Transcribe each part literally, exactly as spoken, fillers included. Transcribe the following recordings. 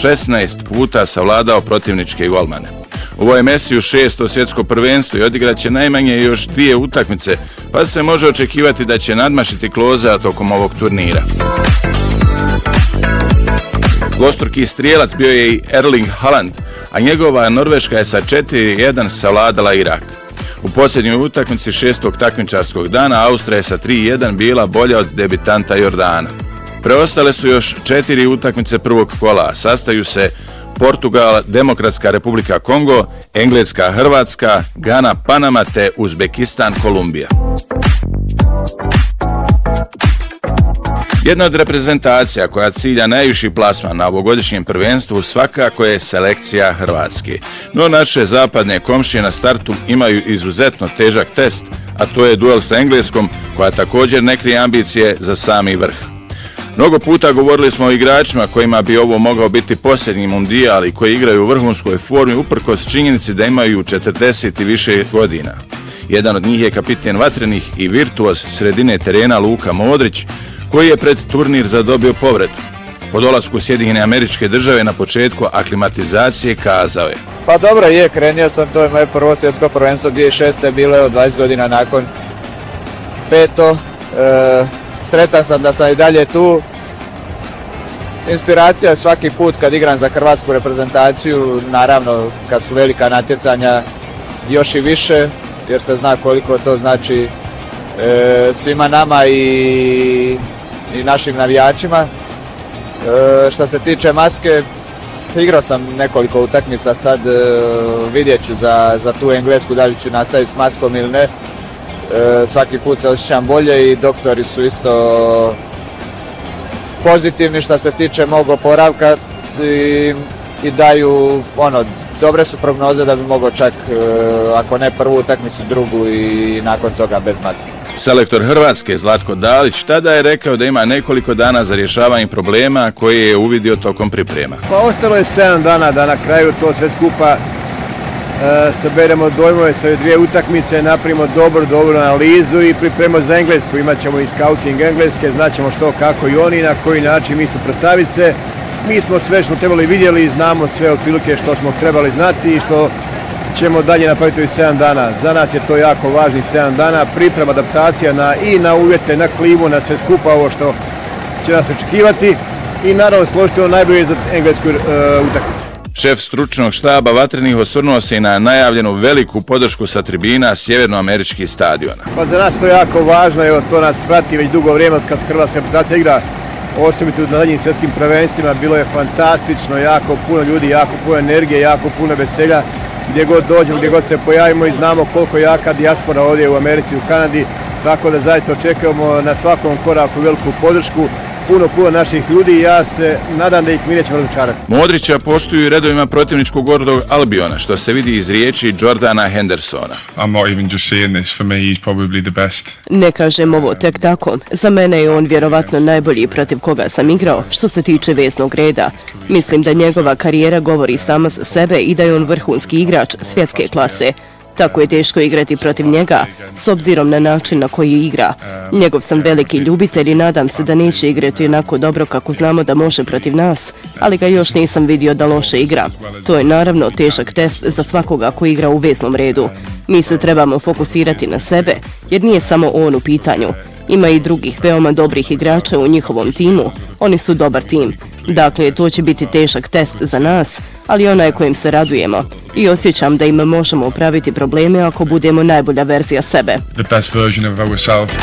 šesnaest puta savladao protivničke golmane. Ovo je Mesiju šesto svjetsko prvenstvo i odigraće najmanje još dvije utakmice, pa se može očekivati da će nadmašiti Klosea tokom ovog turnira. Dvostruki strijelac bio je i Erling Haaland, a njegova Norveška je sa četiri jedan savladala Irak. U posljednjoj utakmici šestog takmičarskog dana Austrija je sa tri jedan bila bolja od debitanta Jordana. Preostale su još četiri utakmice prvog kola, a sastaju se Portugal, Demokratska Republika Kongo, Engleska Hrvatska, Gana Panama te Uzbekistan Kolumbija. Jedna od reprezentacija koja cilja najviši plasman na ovogodišnjem prvenstvu svakako je selekcija Hrvatske. No naše zapadne komšije na startu imaju izuzetno težak test, a to je duel sa Engleskom koja također ne krije ambicije za sami vrh. Mnogo puta govorili smo o igračima kojima bi ovo mogao biti posljednji mundijal i koji igraju u vrhunskoj formi uprkos činjenici da imaju četrdeset i više godina. Jedan od njih je kapiten vatrenih i virtuoz sredine terena Luka Modrić, koji je pred turnir zadobio povredu. Po dolasku Sjedinjene Američke Države na početku aklimatizacije kazao je: Pa dobro je, krenio sam, to je moje prvo svjetsko prvenstvo dvije tisuće šeste. bilo je od dvadeset godina nakon peto. E, sretan sam da sam i dalje tu. Inspiracija je svaki put kad igram za hrvatsku reprezentaciju, naravno kad su velika natjecanja još i više, jer se zna koliko to znači e, svima nama i i našim navijačima. E, što se tiče maske, igrao sam nekoliko utakmica, sad e, vidjet ću za, za tu Englesku da li ću nastaviti s maskom ili ne. E, svaki put se osjećam bolje i doktori su isto pozitivni što se tiče mog oporavka i, i daju ono, dobre su prognoze da bi mogao čak, ako ne prvu utakmicu, drugu i nakon toga bez maske. Selektor Hrvatske Zlatko Dalić tada je rekao da ima nekoliko dana za rješavanje problema koje je uvidio tokom priprema. Pa ostalo je sedam dana da na kraju to sve skupa e, saberemo dojmove sa dvije utakmice, napravimo dobro, dobro analizu i pripremimo za Englesku. Imat ćemo i scouting Engleske, znaćemo što, kako i oni, na koji način misle predstaviti se. Mi smo sve što trebali vidjeli, znamo sve otprilike što smo trebali znati i što ćemo dalje napraviti u sedam dana. Za nas je to jako važnih sedam dana, priprema, adaptacija na, i na uvjete, na klimu, na sve skupa ovo što će nas očekivati i naravno složiti ono najbolje za englesku uh, utakmicu. Šef stručnog štaba vatrenih osvrnuo se i na najavljenu veliku podršku sa tribina sjevernoameričkih stadiona. Pa za nas to je jako važno, evo to nas prati već dugo vrijeme od kad hrvatska reprezentacija igra. Osobito na zadnjim svjetskim prvenstvima bilo je fantastično, jako puno ljudi, jako puno energije, jako puno veselja. Gdje god dođemo, gdje god se pojavimo i znamo koliko je jaka dijaspora ovdje u Americi, u Kanadi. Tako da zaista očekujemo na svakom koraku veliku podršku, puno, puno naših ljudi i ja se nadam da ih mi nećemo razočarati. Modrića poštuju i redovima protivničkog Gordog Albiona, što se vidi iz riječi Jordana Hendersona. I'm not even just saying this, for me he's probably the best. Ne kažem ovo tek tako. Za mene je on vjerovatno najbolji protiv koga sam igrao, što se tiče veznog reda. Mislim da njegova karijera govori sama za sebe i da je on vrhunski igrač svjetske klase. Tako je teško igrati protiv njega, s obzirom na način na koji igra. Njegov sam veliki ljubitelj i nadam se da neće igrati onako dobro kako znamo da može protiv nas, ali ga još nisam vidio da loše igra. To je naravno težak test za svakoga ko igra u veznom redu. Mi se trebamo fokusirati na sebe, jer nije samo on u pitanju. Ima i drugih veoma dobrih igrača u njihovom timu, oni su dobar tim. Dakle, to će biti težak test za nas, ali onaj kojim se radujemo. I osjećam da im možemo upraviti probleme ako budemo najbolja verzija sebe. The best version of ourselves.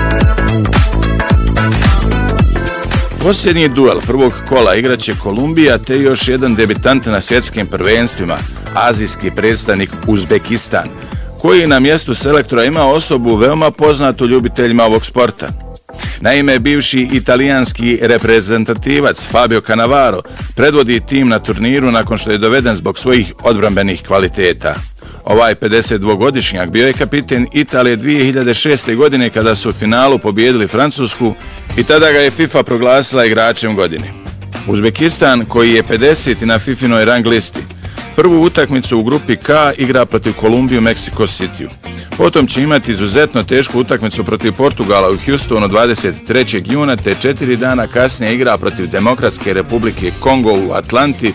Posljednji duel prvog kola igraće Kolumbija te još jedan debitant na svjetskim prvenstvima, azijski predstavnik Uzbekistan, koji na mjestu selektora ima osobu veoma poznatu ljubiteljima ovog sporta. Naime, bivši italijanski reprezentativac Fabio Cannavaro predvodi tim na turniru nakon što je doveden zbog svojih odbrambenih kvaliteta. Ovaj pedesetdvogodišnjak bio je kapiten Italije dvije hiljade šeste. godine kada su u finalu pobijedili Francusku i tada ga je FIFA proglasila igračem godine. Uzbekistan, koji je pedeseti na fifinoj rang listi, prvu utakmicu u grupi K igra protiv Kolumbije u Mexico Cityu. Potom će imati izuzetno tešku utakmicu protiv Portugala u Houstonu dvadeset trećeg juna te četiri dana kasnije igra protiv Demokratske Republike Kongo u Atlanti